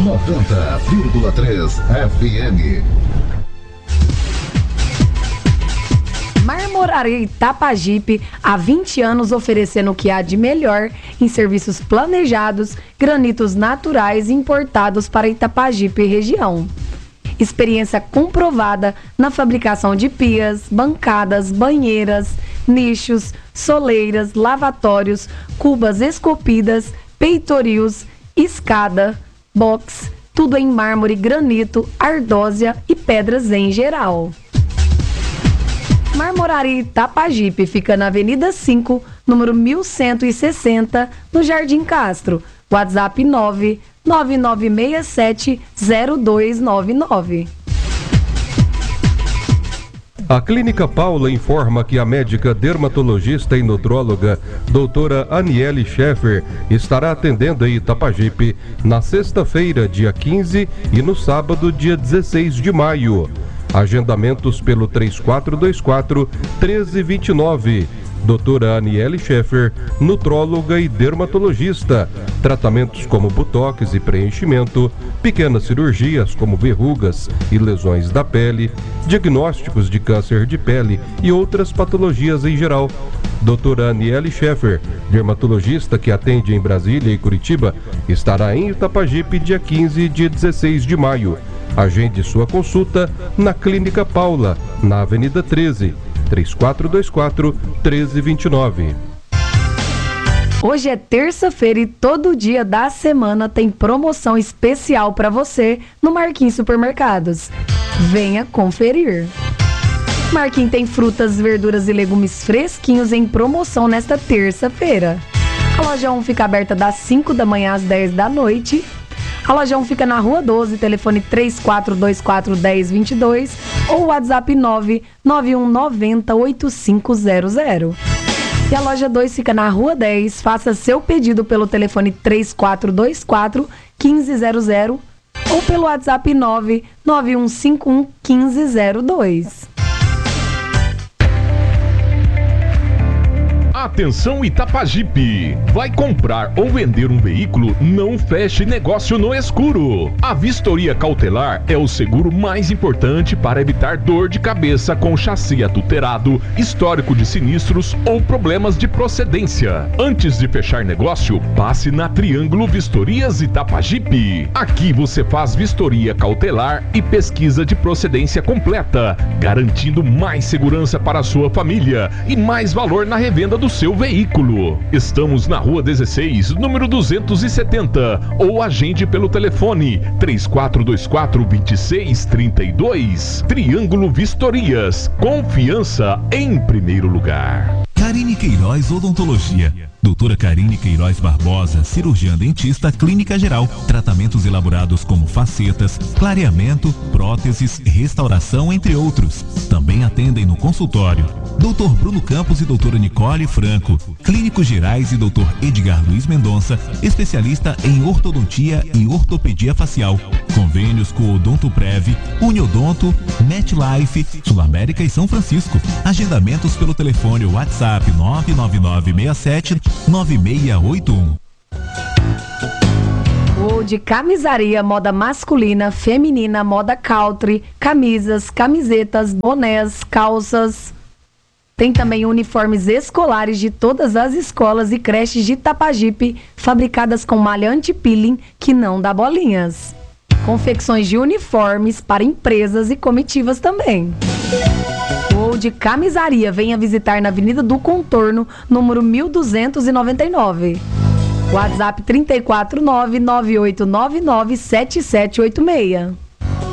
90,3 FM. Marmoraria Itapajipe, há 20 anos oferecendo o que há de melhor em serviços planejados, granitos naturais importados para Itapajipe e região. Experiência comprovada na fabricação de pias, bancadas, banheiras, nichos, soleiras, lavatórios, cubas esculpidas, peitorios, escada, box, tudo em mármore, granito, ardósia e pedras em geral. Marmoraria Itapajipe fica na Avenida 5, número 1160, no Jardim Castro. WhatsApp 99967-0299. A Clínica Paula informa que a médica dermatologista e nutróloga doutora Aniele Scheffer estará atendendo em Itapajipe na sexta-feira, dia 15, e no sábado, dia 16 de maio. Agendamentos pelo 3424-1329. Doutora Aniele Scheffer, nutróloga e dermatologista. Tratamentos como botox e preenchimento, pequenas cirurgias como verrugas e lesões da pele, diagnósticos de câncer de pele e outras patologias em geral. Doutora Aniele Scheffer, dermatologista que atende em Brasília e Curitiba, estará em Itapajipe dia 15 e dia 16 de maio. Agende sua consulta na Clínica Paula, na Avenida 13, 3424-1329. Hoje é terça-feira e todo dia da semana tem promoção especial para você no Marquinhos Supermercados. Venha conferir. Marquinhos tem frutas, verduras e legumes fresquinhos em promoção nesta terça-feira. A loja 1 fica aberta das 5 da manhã às 10 da noite. A loja 1 fica na Rua 12, telefone 3424-1022 ou WhatsApp 99190-8500. E a loja 2 fica na Rua 10, faça seu pedido pelo telefone 3424-1500 ou pelo WhatsApp 99151-1502. Atenção Itapajipe! Vai comprar ou vender um veículo? Não feche negócio no escuro. A vistoria cautelar é o seguro mais importante para evitar dor de cabeça com chassi adulterado, histórico de sinistros ou problemas de procedência. Antes de fechar negócio, passe na Triângulo Vistorias Itapajipe. Aqui você faz vistoria cautelar e pesquisa de procedência completa, garantindo mais segurança para a sua família e mais valor na revenda do seu veículo. Estamos na Rua 16, número 270, ou agende pelo telefone 3424-2632. Triângulo Vistorias, confiança em primeiro lugar. Karine Queiroz Odontologia. Doutora Karine Queiroz Barbosa, cirurgiã dentista, clínica geral. Tratamentos elaborados como facetas, clareamento, próteses, restauração, entre outros. Também atendem no consultório Dr. Bruno Campos e doutora Nicole Franco, clínicos gerais, e Dr. Edgar Luiz Mendonça, especialista em ortodontia e ortopedia facial. Convênios com Odontoprev, Uniodonto, MetLife, Sul América e São Francisco. Agendamentos pelo telefone WhatsApp 99967-9681. O de camisaria, moda masculina, feminina, moda country, camisas, camisetas, bonés, calças. Tem também uniformes escolares de todas as escolas e creches de Itapajipe, fabricadas com malha anti-peeling que não dá bolinhas. Confecções de uniformes para empresas e comitivas também. O de camisaria, venha visitar na Avenida do Contorno, número 1299. WhatsApp 349-9899-7786.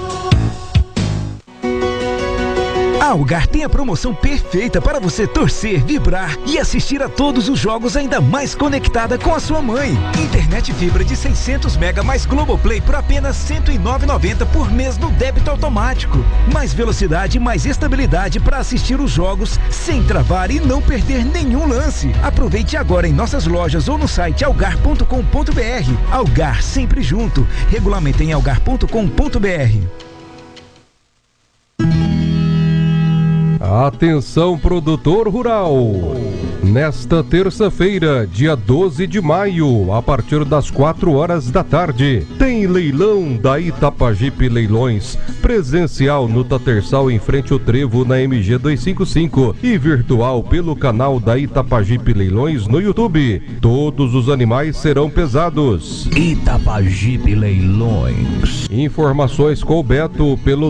A Algar tem a promoção perfeita para você torcer, vibrar e assistir a todos os jogos ainda mais conectada com a sua mãe. Internet fibra de 600 mega mais Globoplay por apenas R$ 109,90 por mês no débito automático. Mais velocidade e mais estabilidade para assistir os jogos sem travar e não perder nenhum lance. Aproveite agora em nossas lojas ou no site algar.com.br. Algar, sempre junto. Regulamento em algar.com.br. Atenção, produtor rural! Nesta terça-feira, dia 12 de maio, a partir das 4 horas da tarde, tem leilão da Itapajipe Leilões, presencial no Tatersal em frente ao Trevo na MG 255 e virtual pelo canal da Itapajipe Leilões no YouTube. Todos os animais serão pesados. Itapajipe Leilões. Informações com o Beto pelo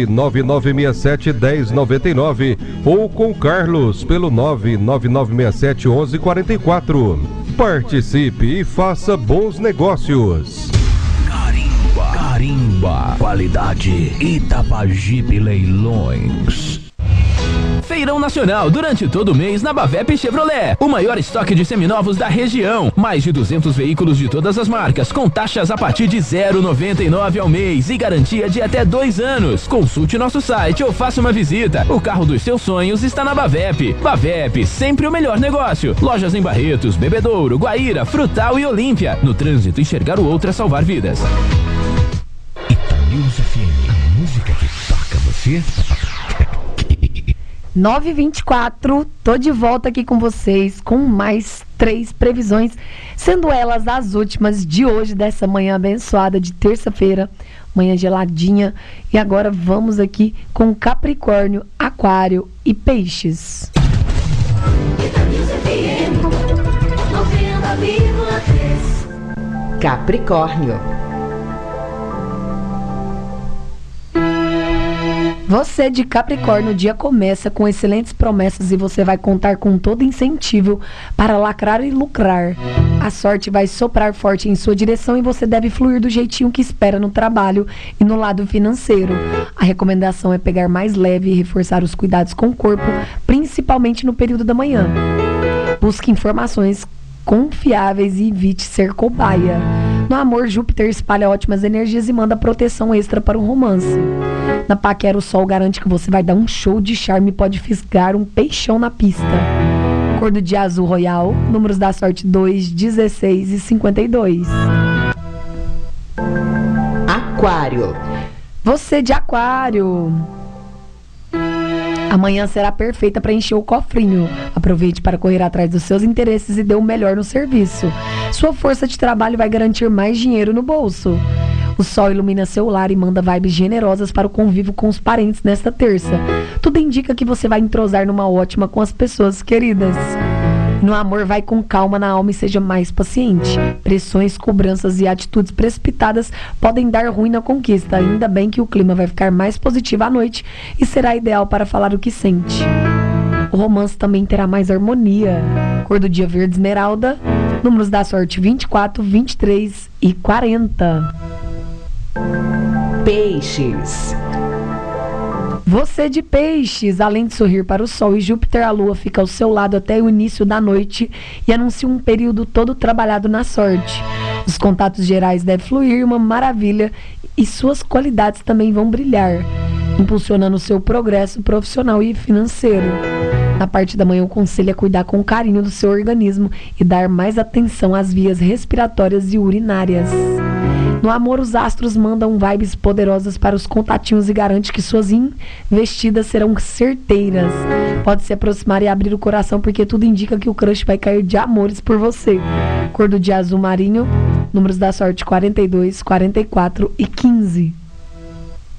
99967-1099 ou com o Carlos pelo 99967-1144. Participe e faça bons negócios. Carimba, qualidade Itapajipe Leilões. Feirão Nacional durante todo o mês na Bavep Chevrolet. O maior estoque de seminovos da região. Mais de 200 veículos de todas as marcas, com taxas a partir de 0,99 ao mês e garantia de até 2 anos. Consulte nosso site ou faça uma visita. O carro dos seus sonhos está na Bavep. Bavep, sempre o melhor negócio. Lojas em Barretos, Bebedouro, Guaíra, Frutal e Olímpia. No trânsito, enxergar o outro é salvar vidas. Itanews FM, a música que toca você. 9h24, tô de volta aqui com vocês com mais 3 previsões, sendo elas as últimas de hoje, dessa manhã abençoada de terça-feira, manhã geladinha. E agora vamos aqui com Capricórnio, Aquário e Peixes. Capricórnio. Você de Capricórnio, o dia começa com excelentes promessas e você vai contar com todo incentivo para lacrar e lucrar. A sorte vai soprar forte em sua direção e você deve fluir do jeitinho que espera no trabalho e no lado financeiro. A recomendação é pegar mais leve e reforçar os cuidados com o corpo, principalmente no período da manhã. Busque informações confiáveis e evite ser cobaia. No amor, Júpiter espalha ótimas energias e manda proteção extra para o romance. Na paquera, o sol garante que você vai dar um show de charme e pode fisgar um peixão na pista. Cor do dia azul royal, números da sorte 2, 16 e 52. Aquário. Você de Aquário. Amanhã será perfeita para encher o cofrinho. Aproveite para correr atrás dos seus interesses e dê o melhor no serviço. Sua força de trabalho vai garantir mais dinheiro no bolso. O sol ilumina seu lar e manda vibes generosas para o convívio com os parentes nesta terça. Tudo indica que você vai entrosar numa ótima com as pessoas queridas. No amor, vai com calma na alma e seja mais paciente. Pressões, cobranças e atitudes precipitadas podem dar ruim na conquista. Ainda bem que o clima vai ficar mais positivo à noite e será ideal para falar o que sente. O romance também terá mais harmonia. Cor do dia verde esmeralda, números da sorte 24, 23 e 40. Peixes. Você de Peixes, além de sorrir para o sol e Júpiter, a lua fica ao seu lado até o início da noite e anuncia um período todo trabalhado na sorte. Os contatos gerais devem fluir, uma maravilha, e suas qualidades também vão brilhar, impulsionando o seu progresso profissional e financeiro. Na parte da manhã, o conselho é cuidar com carinho do seu organismo e dar mais atenção às vias respiratórias e urinárias. No amor, os astros mandam vibes poderosas para os contatinhos e garante que suas investidas serão certeiras. Pode se aproximar e abrir o coração, porque tudo indica que o crush vai cair de amores por você. Cor do dia azul marinho, números da sorte 42, 44 e 15.